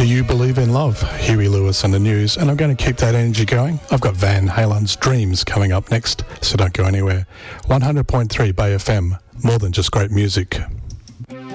Do You Believe in Love? Huey Lewis and the News, and I'm going to keep that energy going. I've got Van Halen's Dreams coming up next, so don't go anywhere. 100.3 Bay FM, more than just great music.